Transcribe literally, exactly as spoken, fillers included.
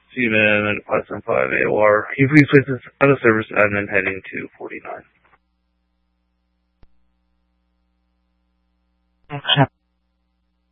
C M M at five seven five A O R. Can you please place this out of service admin heading to forty-nine? Okay.